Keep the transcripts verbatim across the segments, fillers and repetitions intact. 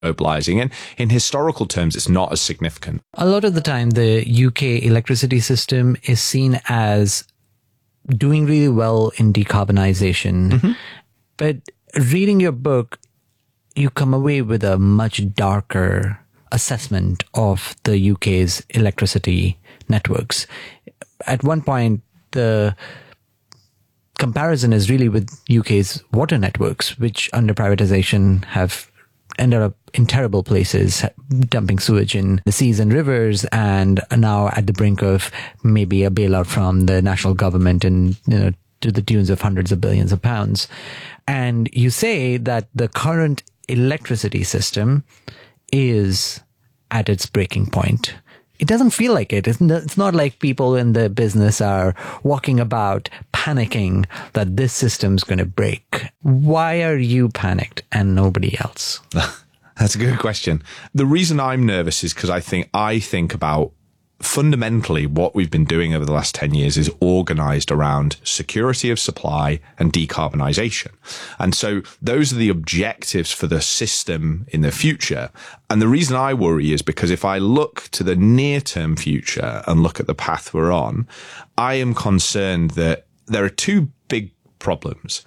globalizing. And in historical terms, it's not as significant. A lot of the time, the U K electricity system is seen as doing really well in decarbonization. Mm-hmm. But reading your book, you come away with a much darker assessment of the U K's electricity networks. At one point, the comparison is really with U K's water networks, which under privatization have ended up in terrible places, dumping sewage in the seas and rivers, and are now at the brink of maybe a bailout from the national government, and you know, to the tunes of hundreds of billions of pounds. And you say that the current electricity system is at its breaking point. It doesn't feel like it. It's not like people in the business are walking about panicking that this system's going to break. Why are you panicked and nobody else? That's a good question. The reason I'm nervous is because I think I think about fundamentally what we've been doing over the last ten years is organized around security of supply and decarbonization. And so those are the objectives for the system in the future. And the reason I worry is because if I look to the near-term future and look at the path we're on, I am concerned that there are two big problems.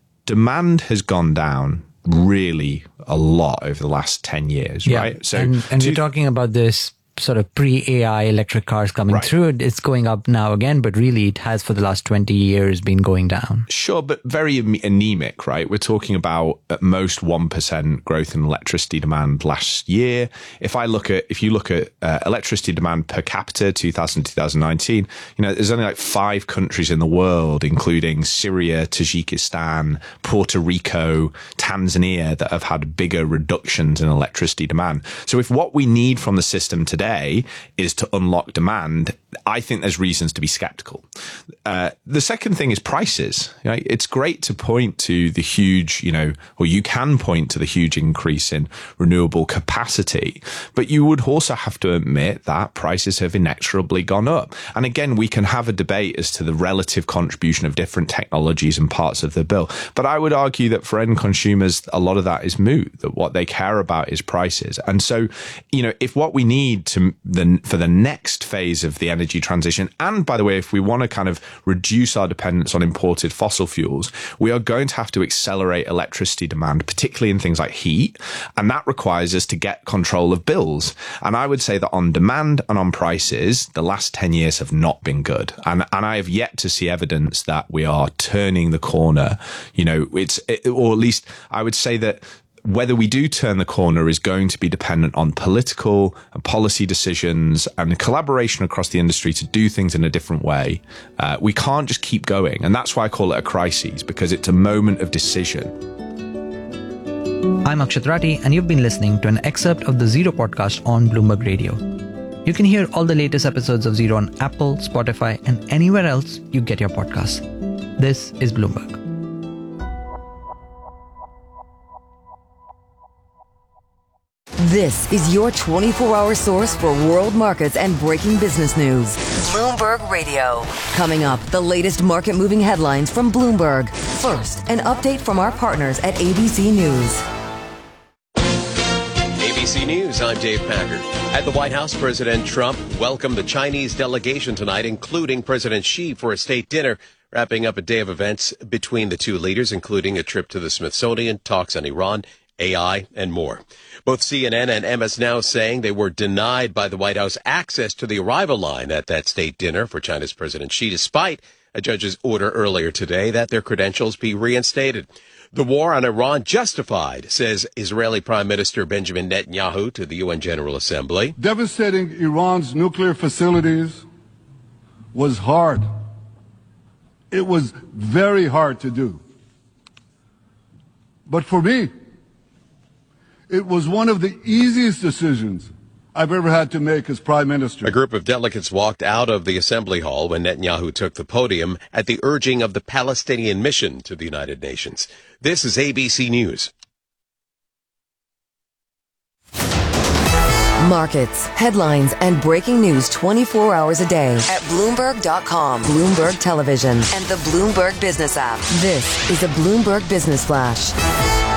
Demand has gone down really a lot over the last ten years, yeah. right? So, and, and we're talking about this sort of pre-A I electric cars coming right. through. It's going up now again, but really it has for the last twenty years been going down. Sure, but very anemic, right? We're talking about at most one percent growth in electricity demand last year. If I look at, if you look at uh, electricity demand per capita, two thousand to twenty nineteen, you know, there's only like five countries in the world, including Syria, Tajikistan, Puerto Rico, Tanzania, that have had bigger reductions in electricity demand. So if what we need from the system today is to unlock demand, I think there's reasons to be skeptical. Uh, the second thing is prices. You know, it's great to point to the huge, you know, or you can point to the huge increase in renewable capacity, but you would also have to admit that prices have inexorably gone up. And again, we can have a debate as to the relative contribution of different technologies and parts of the bill. But I would argue that for end consumers, a lot of that is moot, that what they care about is prices. And so, you know, if what we need to the, for the next phase of the energy transition, and by the way, if we want to kind of reduce our dependence on imported fossil fuels, we are going to have to accelerate electricity demand, particularly in things like heat. And that requires us to get control of bills. And I would say that on demand and on prices, the last ten years have not been good. And, and I have yet to see evidence that we are turning the corner. You know, it's, it, or at least I would say that whether we do turn the corner is going to be dependent on political and policy decisions and collaboration across the industry to do things in a different way. Uh, we can't just keep going. And that's why I call it a crisis, because it's a moment of decision. I'm Akshat Rathi, and you've been listening to an excerpt of the Zero podcast on Bloomberg Radio. You can hear all the latest episodes of Zero on Apple, Spotify, and anywhere else you get your podcasts. This is Bloomberg. This is your twenty-four hour source for world markets and breaking business news. Bloomberg Radio. Coming up, the latest market-moving headlines from Bloomberg. First, an update from our partners at A B C News. A B C News, I'm Dave Packard. At the White House, President Trump welcomed the Chinese delegation tonight, including President Xi, for a state dinner, wrapping up a day of events between the two leaders, including a trip to the Smithsonian, talks on Iran, A I, and more. Both C N N and M S Now saying they were denied by the White House access to the arrival line at that state dinner for China's President Xi, despite a judge's order earlier today that their credentials be reinstated. The war on Iran justified, says Israeli Prime Minister Benjamin Netanyahu to the U N General Assembly. Devastating Iran's nuclear facilities was hard. It was very hard to do. But for me, it was one of the easiest decisions I've ever had to make as Prime Minister. A group of delegates walked out of the Assembly Hall when Netanyahu took the podium at the urging of the Palestinian mission to the United Nations. This is A B C News. Markets, headlines, and breaking news twenty-four hours a day at Bloomberg dot com, Bloomberg Television, and the Bloomberg Business app. This is a Bloomberg Business Flash.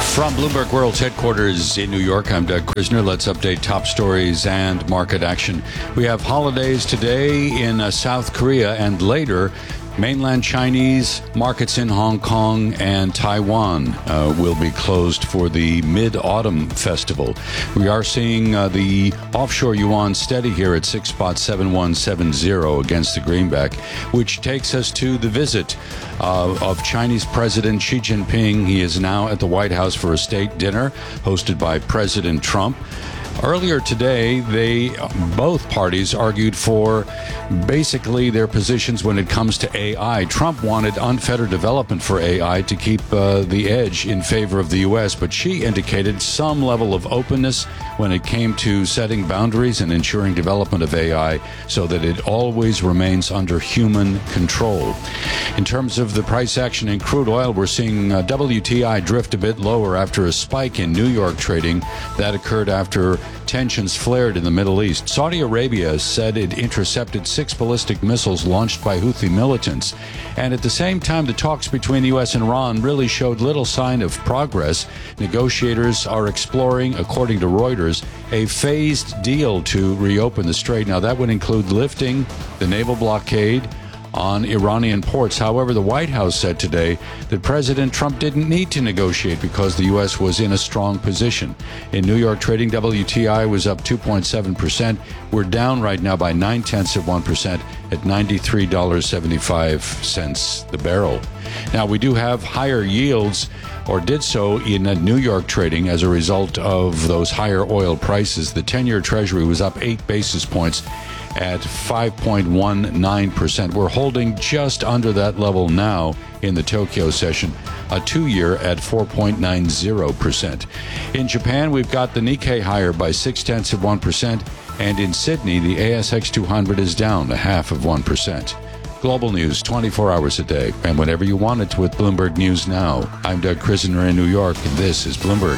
From Bloomberg World's headquarters in New York, I'm Doug Krisner. Let's update top stories and market action. We have holidays today in uh, South Korea, and later mainland Chinese markets in Hong Kong and Taiwan uh, will be closed for the Mid-Autumn Festival. We are seeing uh, the offshore yuan steady here at six point seven one seven zero against the greenback, which takes us to the visit uh, of Chinese President Xi Jinping. He is now at the White House for a state dinner hosted by President Trump. Earlier today, they both parties argued for basically their positions when it comes to A I. Trump wanted unfettered development for A I to keep uh, the edge in favor of the U S, but Xi indicated some level of openness when it came to setting boundaries and ensuring development of A I so that it always remains under human control. In terms of the price action in crude oil, we're seeing uh, W T I drift a bit lower after a spike in New York trading. That occurred after tensions flared in the Middle East. Saudi Arabia said it intercepted six ballistic missiles launched by Houthi militants. And at the same time, the talks between the U S and Iran really showed little sign of progress. Negotiators are exploring, according to Reuters, a phased deal to reopen the strait. Now, that would include lifting the naval blockade on Iranian ports. However, the White House said today that President Trump didn't need to negotiate because the U S was in a strong position. In New York trading, W T I was up two point seven percent. We're down right now by nine tenths of one percent at ninety-three dollars and seventy-five cents the barrel. Now, we do have higher yields, or did so, in New York trading as a result of those higher oil prices. The ten-year Treasury was up eight basis points at five point one nine percent. We're holding just under that level now in the Tokyo session, a two-year at four point nine zero percent. In Japan, we've got the Nikkei higher by six-tenths of one percent, and in Sydney, the A S X two hundred is down a half of one percent. Global news twenty-four hours a day, and whenever you want it with Bloomberg News Now. I'm Doug Krisner in New York, and this is Bloomberg.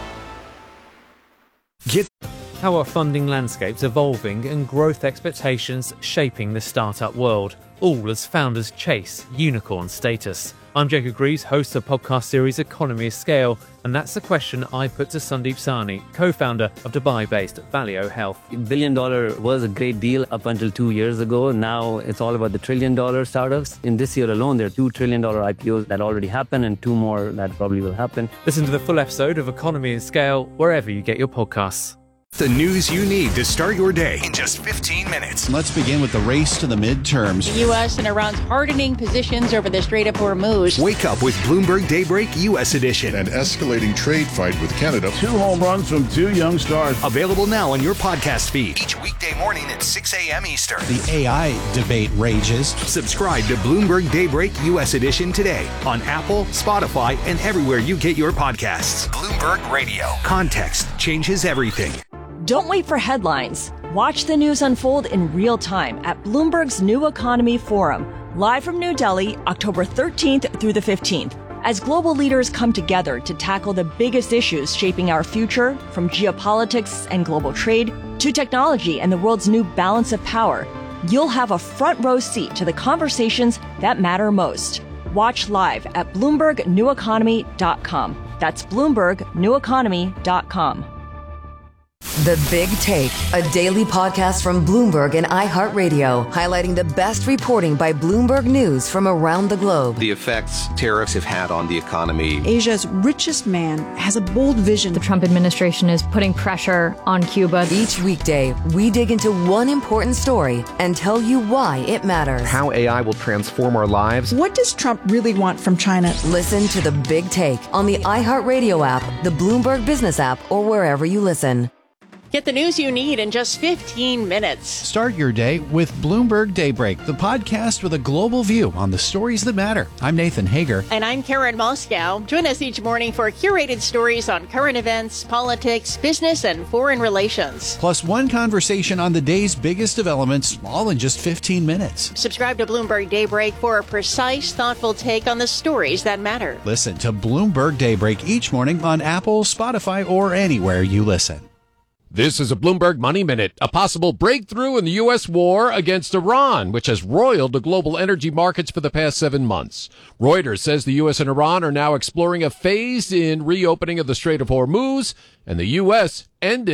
Get How are funding landscapes evolving and growth expectations shaping the startup world, all as founders chase unicorn status? I'm Jacob Greaves, host of the podcast series Economy of Scale, and that's the question I put to Sandeep Sahni, co-founder of Dubai-based Valeo Health. Billion dollar was a great deal up until two years ago. Now it's all about the trillion dollar startups. In this year alone, there are two trillion dollar I P Os that already happened and two more that probably will happen. Listen to the full episode of Economy of Scale wherever you get your podcasts. The news you need to start your day in just fifteen minutes. Let's begin with the race to the midterms. The U S and Iran's hardening positions over the Strait of Hormuz. Wake up with Bloomberg Daybreak U S Edition. An escalating trade fight with Canada. Two home runs from two young stars. Available now on your podcast feed. Each weekday morning at six a.m. Eastern. The A I debate rages. Subscribe to Bloomberg Daybreak U S Edition today on Apple, Spotify, and everywhere you get your podcasts. Bloomberg Radio. Context changes everything. Don't wait for headlines. Watch the news unfold in real time at Bloomberg's New Economy Forum, live from New Delhi, October thirteenth through the fifteenth. As global leaders come together to tackle the biggest issues shaping our future, from geopolitics and global trade to technology and the world's new balance of power, you'll have a front row seat to the conversations that matter most. Watch live at Bloomberg New Economy dot com. That's Bloomberg New Economy dot com. The Big Take, a daily podcast from Bloomberg and iHeartRadio, highlighting the best reporting by Bloomberg News from around the globe. The effects tariffs have had on the economy. Asia's richest man has a bold vision. The Trump administration is putting pressure on Cuba. Each weekday, we dig into one important story and tell you why it matters. How A I will transform our lives. What does Trump really want from China? Listen to The Big Take on the iHeartRadio app, the Bloomberg Business app, or wherever you listen. Get the news you need in just fifteen minutes. Start your day with Bloomberg Daybreak, the podcast with a global view on the stories that matter. I'm Nathan Hager. And I'm Karen Moscow. Join us each morning for curated stories on current events, politics, business, and foreign relations. Plus one conversation on the day's biggest developments, all in just fifteen minutes. Subscribe to Bloomberg Daybreak for a precise, thoughtful take on the stories that matter. Listen to Bloomberg Daybreak each morning on Apple, Spotify, or anywhere you listen. This is a Bloomberg Money Minute. A possible breakthrough in the U S war against Iran, which has roiled the global energy markets for the past seven months. Reuters says the U S and Iran are now exploring a phased-in reopening of the Strait of Hormuz, and the U S ended